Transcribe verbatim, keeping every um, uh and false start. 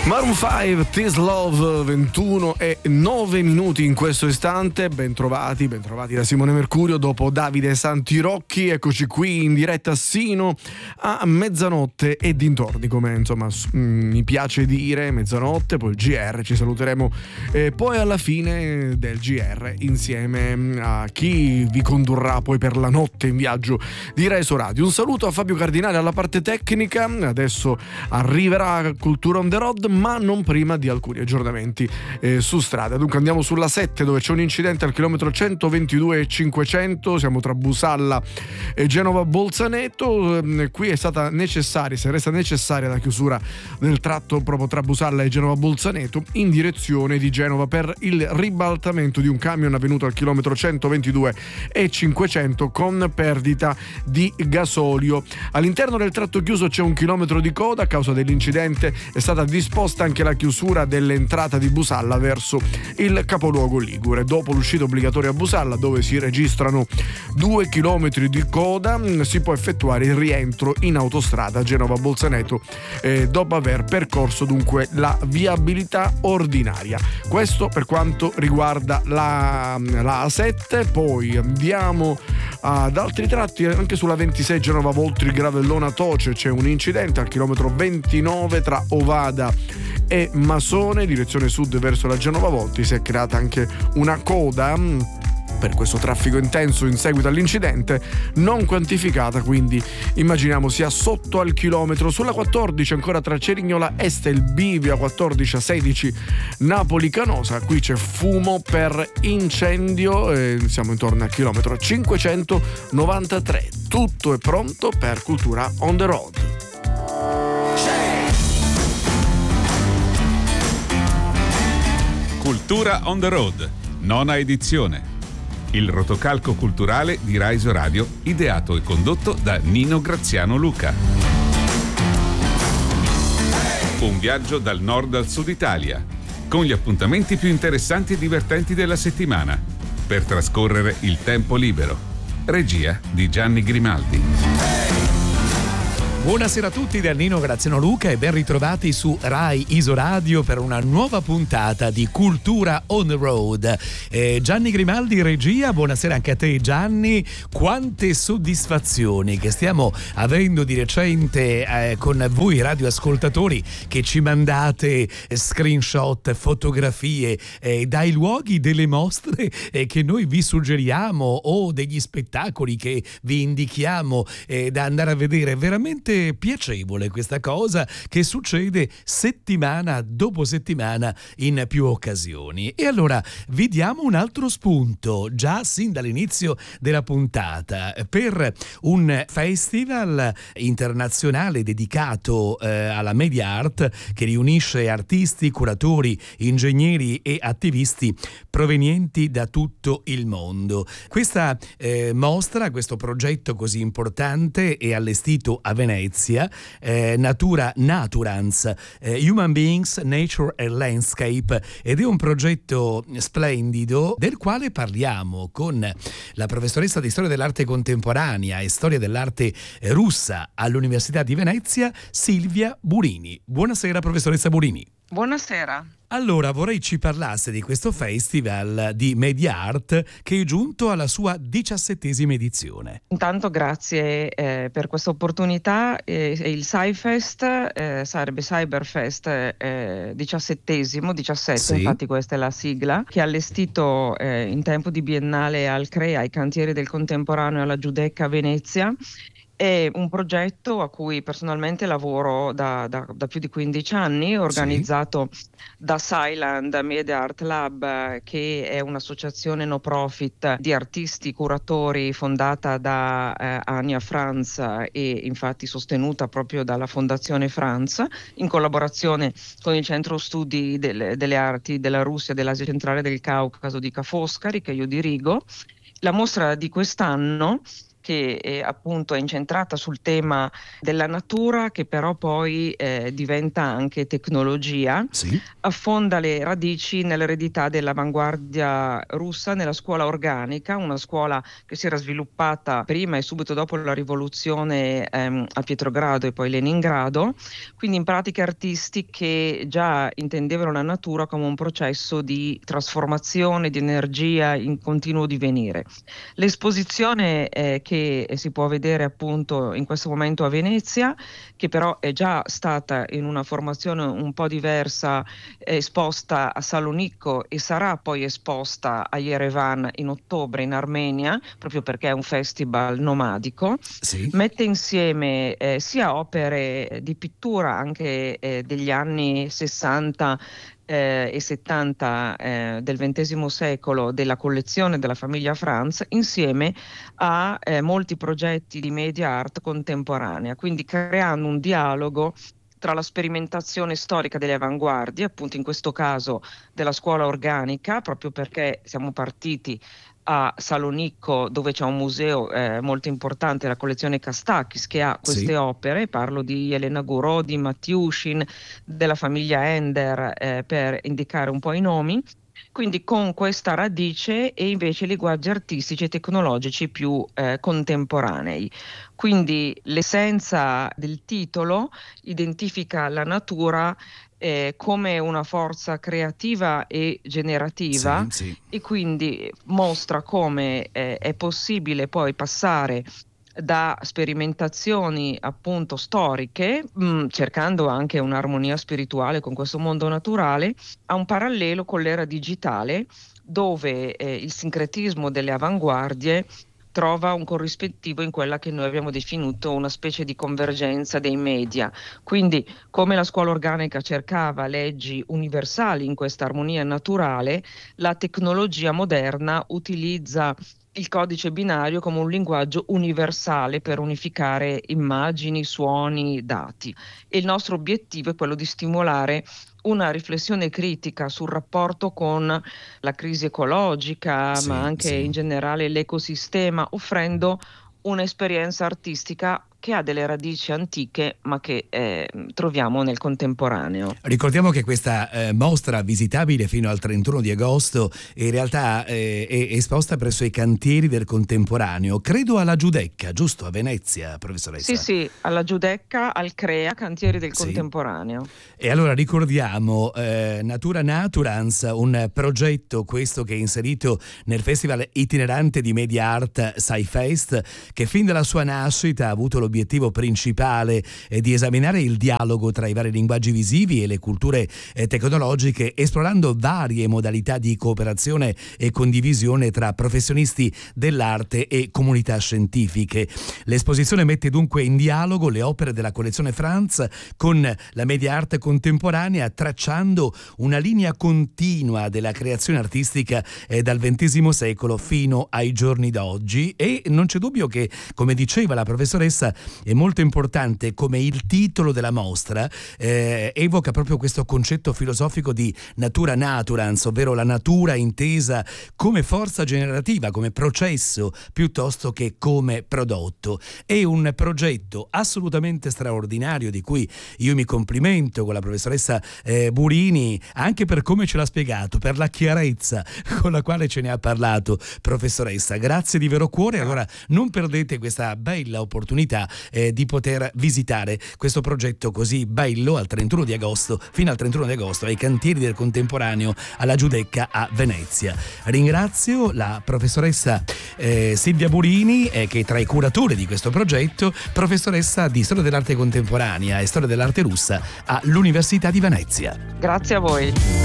Maroon cinque, This Love, ventuno e nove minuti in questo istante. Ben trovati, ben trovati da Simone Mercurio dopo Davide Santirocchi. Eccoci qui in diretta sino a mezzanotte e dintorni, come insomma m- mi piace dire, mezzanotte, poi il G R, ci saluteremo eh, poi alla fine del G R insieme a chi vi condurrà poi per la notte in viaggio di Reso Radio. Un saluto a Fabio Cardinale alla parte tecnica, adesso arriverà Cultura on the Road, ma non prima di alcuni aggiornamenti eh, su strada. Dunque andiamo sulla sette, dove c'è un incidente al chilometro centoventidue e cinquecento, siamo tra Busalla e Genova Bolzaneto. Eh, qui è stata necessaria, se resta necessaria la chiusura del tratto proprio tra Busalla e Genova Bolzaneto in direzione di Genova per il ribaltamento di un camion avvenuto al chilometro centoventidue e cinquecento con perdita di gasolio. All'interno del tratto chiuso c'è un chilometro di coda. A causa dell'incidente è stata disposta anche la chiusura dell'entrata di Busalla verso il capoluogo ligure. Dopo l'uscita obbligatoria a Busalla, dove si registrano due chilometri di coda, si può effettuare il rientro in autostrada Genova-Bolzaneto eh, dopo aver percorso dunque la viabilità ordinaria. Questo per quanto riguarda la, la A sette. Poi andiamo ad altri tratti, anche sulla ventisei Genova-Voltri Gravellona-Toce c'è un incidente al chilometro ventinove tra Ovada e Masone, direzione sud verso la Genova Volti. Si è creata anche una coda per questo traffico intenso in seguito all'incidente, non quantificata, quindi immaginiamo sia sotto al chilometro. Sulla quattordici ancora tra Cerignola Est e il bivio a quattordici a sedici Napoli Canosa, qui c'è fumo per incendio e siamo intorno al chilometro cinquecentonovantatré. Tutto è pronto per Cultura on the Road. Cultura on the Road, nona edizione. Il rotocalco culturale di Rise Radio, ideato e condotto da Nino Graziano Luca. Un viaggio dal nord al sud Italia, con gli appuntamenti più interessanti e divertenti della settimana, per trascorrere il tempo libero. Regia di Gianni Grimaldi. Buonasera a tutti da Nino Graziano Luca e ben ritrovati su Rai Isoradio per una nuova puntata di Cultura on the Road. Eh, Gianni Grimaldi, regia, buonasera anche a te Gianni. Quante soddisfazioni che stiamo avendo di recente eh, con voi radioascoltatori che ci mandate screenshot, fotografie eh, dai luoghi delle mostre eh, che noi vi suggeriamo o degli spettacoli che vi indichiamo eh, da andare a vedere. Veramente piacevole questa cosa che succede settimana dopo settimana in più occasioni. E allora vi diamo un altro spunto già sin dall'inizio della puntata per un festival internazionale dedicato eh, alla media art che riunisce artisti, curatori, ingegneri e attivisti provenienti da tutto il mondo. Questa eh, mostra, questo progetto così importante è allestito a Venezia. Eh, Natura Naturans, eh, Human Beings, Nature and Landscape, ed è un progetto splendido del quale parliamo con la professoressa di storia dell'arte contemporanea e storia dell'arte russa all'Università di Venezia, Silvia Burini. Buonasera professoressa Burini. Buonasera. Allora vorrei ci parlasse di questo festival di media art che è giunto alla sua diciassettesima edizione. Intanto grazie eh, per questa opportunità. Eh, il SciFest eh, sarebbe Cyberfest eh, diciassettesimo, diciassette, sì. Infatti questa è la sigla, che ha allestito eh, in tempo di biennale al CREA, ai Cantieri del Contemporaneo alla Giudecca a Venezia. È un progetto a cui personalmente lavoro da, da, da più di quindici anni, organizzato sì. da Sciland Media Art Lab, che è un'associazione no profit di artisti curatori fondata da eh, Ania Franz e infatti sostenuta proprio dalla Fondazione Franz, in collaborazione con il Centro Studi delle, delle Arti della Russia, dell'Asia Centrale e del Caucaso di Ca' Foscari, che io dirigo. La mostra di quest'anno che eh, appunto è incentrata sul tema della natura, che però poi eh, diventa anche tecnologia. Sì. Affonda le radici nell'eredità dell'avanguardia russa nella scuola organica, una scuola che si era sviluppata prima e subito dopo la rivoluzione ehm, a Pietrogrado e poi Leningrado, quindi in pratiche artistiche già intendevano la natura come un processo di trasformazione, di energia in continuo divenire. L'esposizione eh, che che si può vedere appunto in questo momento a Venezia, che però è già stata in una formazione un po' diversa esposta a Salonicco e sarà poi esposta a Yerevan in ottobre in Armenia, proprio perché è un festival nomadico. Sì. Mette insieme eh, sia opere di pittura anche eh, degli anni sessanta Eh, e settanta eh, del ventesimo secolo della collezione della famiglia Franz, insieme a eh, molti progetti di media art contemporanea, quindi creando un dialogo tra la sperimentazione storica delle avanguardie, appunto in questo caso della scuola organica, proprio perché siamo partiti a Salonicco, dove c'è un museo eh, molto importante, la collezione Kastakis, che ha queste Sì. opere. Parlo di Elena Gouraud, di Matiushin, della famiglia Ender, eh, per indicare un po' i nomi. Quindi con questa radice e invece linguaggi artistici e tecnologici più eh, contemporanei. Quindi l'essenza del titolo identifica la natura eh, come una forza creativa e generativa, Sì, sì. e quindi mostra come eh, è possibile poi passare da sperimentazioni appunto storiche, mh, cercando anche un'armonia spirituale con questo mondo naturale, a un parallelo con l'era digitale, dove eh, il sincretismo delle avanguardie trova un corrispettivo in quella che noi abbiamo definito una specie di convergenza dei media. Quindi, come la scuola organica cercava leggi universali in questa armonia naturale, la tecnologia moderna utilizza il codice binario come un linguaggio universale per unificare immagini, suoni, dati. E il nostro obiettivo è quello di stimolare una riflessione critica sul rapporto con la crisi ecologica, Sì, ma anche sì. in generale l'ecosistema, offrendo un'esperienza artistica che ha delle radici antiche ma che eh, troviamo nel contemporaneo. Ricordiamo che questa eh, mostra, visitabile fino al trentuno di agosto, in realtà eh, è esposta presso i cantieri del contemporaneo, credo alla Giudecca, giusto? A Venezia, professoressa? Sì, sì, alla Giudecca, al CREA, Cantieri del Sì. Contemporaneo. E allora ricordiamo eh, Natura Naturans, un progetto questo che è inserito nel Festival itinerante di Media Art SciFest, che fin dalla sua nascita ha avuto l'obiettivo principale eh, di esaminare il dialogo tra i vari linguaggi visivi e le culture eh, tecnologiche, esplorando varie modalità di cooperazione e condivisione tra professionisti dell'arte e comunità scientifiche. L'esposizione mette dunque in dialogo le opere della collezione Franz con la media art contemporanea, tracciando una linea continua della creazione artistica eh, dal ventesimo secolo fino ai giorni d'oggi. E non c'è dubbio che, come diceva la professoressa, è molto importante come il titolo della mostra eh, evoca proprio questo concetto filosofico di natura naturans, ovvero la natura intesa come forza generativa, come processo, piuttosto che come prodotto. È un progetto assolutamente straordinario, di cui io mi complimento con la professoressa eh, Burini, anche per come ce l'ha spiegato, per la chiarezza con la quale ce ne ha parlato, professoressa. Grazie di vero cuore. Allora non perdete questa bella opportunità eh, di poter visitare questo progetto così bello al trentuno di agosto, fino al trentuno di agosto, ai Cantieri del Contemporaneo alla Giudecca a Venezia. Ringrazio la professoressa eh, Silvia Burini, eh, che è tra i curatori di questo progetto, professoressa di Storia dell'Arte Contemporanea e Storia dell'Arte Russa all'Università di Venezia. Grazie a voi.